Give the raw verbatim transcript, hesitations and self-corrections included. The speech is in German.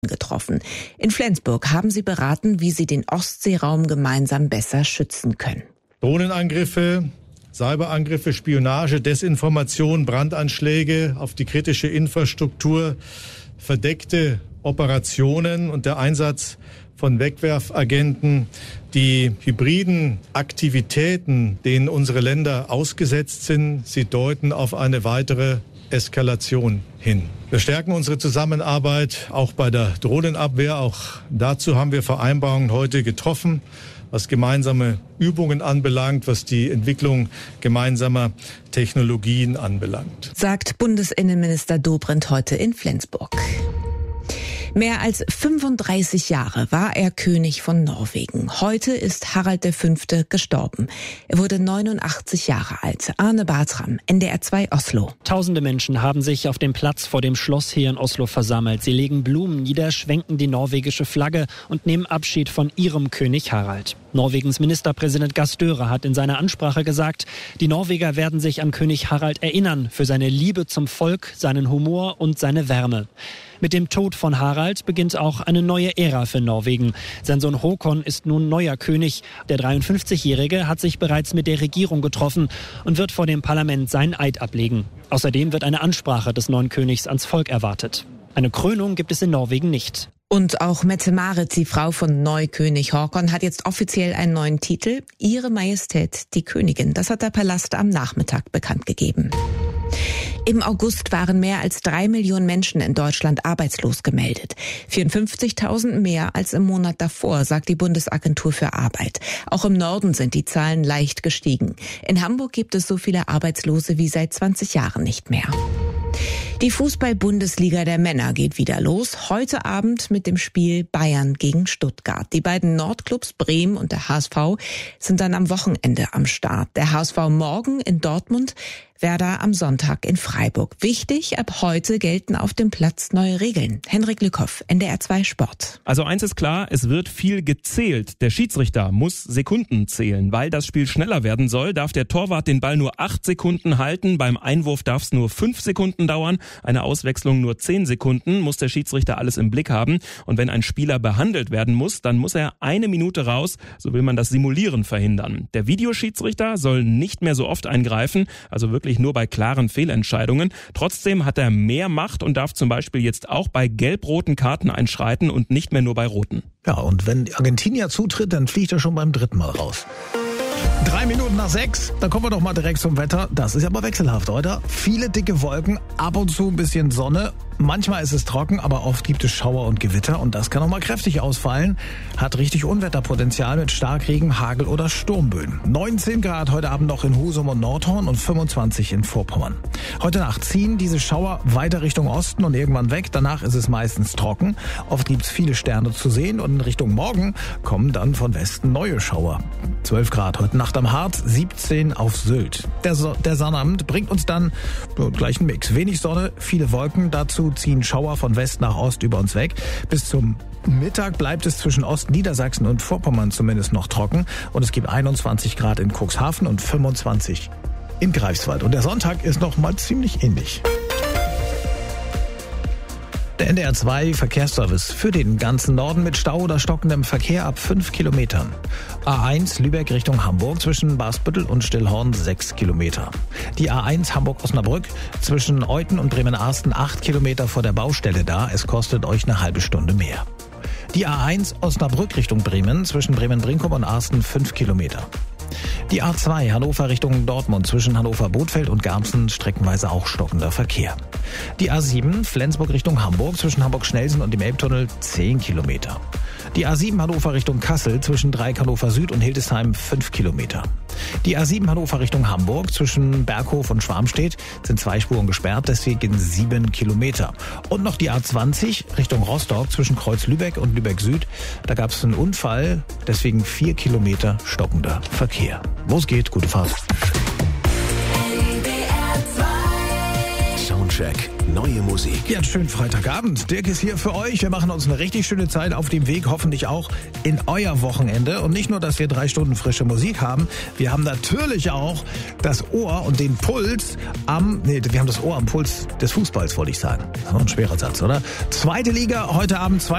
getroffen. In Flensburg haben sie beraten, wie sie den Ostseeraum gemeinsam besser schützen können. Drohnenangriffe, Cyberangriffe, Spionage, Desinformation, Brandanschläge auf die kritische Infrastruktur, verdeckte Operationen und der Einsatz von Wegwerfagenten, die hybriden Aktivitäten, denen unsere Länder ausgesetzt sind, sie deuten auf eine weitere Eskalation hin. Wir stärken unsere Zusammenarbeit auch bei der Drohnenabwehr. Auch dazu haben wir Vereinbarungen heute getroffen, was gemeinsame Übungen anbelangt, was die Entwicklung gemeinsamer Technologien anbelangt. Sagt Bundesinnenminister Dobrindt heute in Flensburg. Mehr als fünfunddreißig Jahre war er König von Norwegen. Heute ist Harald der Fünfte gestorben. Er wurde neunundachtzig Jahre alt. Arne Bartram, N D R zwei Oslo. Tausende Menschen haben sich auf dem Platz vor dem Schloss hier in Oslo versammelt. Sie legen Blumen nieder, schwenken die norwegische Flagge und nehmen Abschied von ihrem König Harald. Norwegens Ministerpräsident Gahr Støre hat in seiner Ansprache gesagt, die Norweger werden sich an König Harald erinnern für seine Liebe zum Volk, seinen Humor und seine Wärme. Mit dem Tod von Harald beginnt auch eine neue Ära für Norwegen. Sein Sohn Håkon ist nun neuer König. Der dreiundfünfzigjährige hat sich bereits mit der Regierung getroffen und wird vor dem Parlament seinen Eid ablegen. Außerdem wird eine Ansprache des neuen Königs ans Volk erwartet. Eine Krönung gibt es in Norwegen nicht. Und auch Mette-Marit, die Frau von Neukönig Håkon, hat jetzt offiziell einen neuen Titel. Ihre Majestät, die Königin. Das hat der Palast am Nachmittag bekannt gegeben. Im August waren mehr als drei Millionen Menschen in Deutschland arbeitslos gemeldet. vierundfünfzigtausend mehr als im Monat davor, sagt die Bundesagentur für Arbeit. Auch im Norden sind die Zahlen leicht gestiegen. In Hamburg gibt es so viele Arbeitslose wie seit zwanzig Jahren nicht mehr. Die Fußball-Bundesliga der Männer geht wieder los. Heute Abend mit dem Spiel Bayern gegen Stuttgart. Die beiden Nordclubs Bremen und der H S V sind dann am Wochenende am Start. Der H S V morgen in Dortmund, Werder am Sonntag in Freiburg. Wichtig, ab heute gelten auf dem Platz neue Regeln. Henrik Lückhoff, N D R zwei Sport. Also eins ist klar, es wird viel gezählt. Der Schiedsrichter muss Sekunden zählen. Weil das Spiel schneller werden soll, darf der Torwart den Ball nur acht Sekunden halten. Beim Einwurf darf es nur fünf Sekunden dauern. Eine Auswechslung nur zehn Sekunden. Muss der Schiedsrichter alles im Blick haben. Und wenn ein Spieler behandelt werden muss, dann muss er eine Minute raus. So will man das Simulieren verhindern. Der Videoschiedsrichter soll nicht mehr so oft eingreifen. Also wirklich nur bei klaren Fehlentscheidungen. Trotzdem hat er mehr Macht und darf zum Beispiel jetzt auch bei gelb-roten Karten einschreiten und nicht mehr nur bei roten. Ja, und wenn Argentinier zutritt, dann fliegt er schon beim dritten Mal raus. Drei Minuten nach sechs, dann kommen wir doch mal direkt zum Wetter. Das ist aber wechselhaft, oder? Viele dicke Wolken, ab und zu ein bisschen Sonne. Manchmal ist es trocken, aber oft gibt es Schauer und Gewitter und das kann auch mal kräftig ausfallen. Hat richtig Unwetterpotenzial mit Starkregen, Hagel oder Sturmböen. neunzehn Grad heute Abend noch in Husum und Nordhorn und fünfundzwanzig in Vorpommern. Heute Nacht ziehen diese Schauer weiter Richtung Osten und irgendwann weg. Danach ist es meistens trocken. Oft gibt es viele Sterne zu sehen und in Richtung Morgen kommen dann von Westen neue Schauer. zwölf Grad heute Nacht am Harz, siebzehn auf Sylt. Der, so- der Sonnabend bringt uns dann äh, gleich einen Mix. Wenig Sonne, viele Wolken, dazu ziehen Schauer von West nach Ost über uns weg. Bis zum Mittag bleibt es zwischen Ostniedersachsen und Vorpommern zumindest noch trocken und es gibt einundzwanzig Grad in Cuxhaven und fünfundzwanzig in Greifswald. Und der Sonntag ist noch mal ziemlich ähnlich. Der N D R zwei Verkehrsservice für den ganzen Norden mit Stau oder stockendem Verkehr ab fünf Kilometern. A eins Lübeck Richtung Hamburg zwischen Basbüttel und Stillhorn sechs Kilometer. Die A eins Hamburg-Osnabrück zwischen Euthen und Bremen-Arsten acht Kilometer vor der Baustelle da. Es kostet euch eine halbe Stunde mehr. Die A eins Osnabrück Richtung Bremen zwischen Bremen-Brinkum und Arsten fünf Kilometer. Die A zwei Hannover Richtung Dortmund zwischen Hannover-Bothfeld und Garbsen streckenweise auch stockender Verkehr. Die A sieben Flensburg Richtung Hamburg zwischen Hamburg-Schnellsen und dem Elbtunnel zehn Kilometer. Die A sieben Hannover Richtung Kassel zwischen Dreieck Hannover Süd und Hildesheim fünf Kilometer. Die A sieben Hannover Richtung Hamburg zwischen Berghof und Schwarmstedt sind zwei Spuren gesperrt, deswegen sieben Kilometer. Und noch die A zwanzig Richtung Rostock zwischen Kreuz-Lübeck und Lübeck Süd. Da gab es einen Unfall, deswegen vier Kilometer stockender Verkehr. Wo es geht, gute Fahrt. Soundcheck. neue Musik. Ja, einen schönen Freitagabend. Dirk ist hier für euch. Wir machen uns eine richtig schöne Zeit auf dem Weg, hoffentlich auch in euer Wochenende. Und nicht nur, dass wir drei Stunden frische Musik haben, wir haben natürlich auch das Ohr und den Puls am, nee, wir haben das Ohr am Puls des Fußballs, wollte ich sagen. Das ist noch ein schwerer Satz, oder? Zweite Liga, heute Abend zwei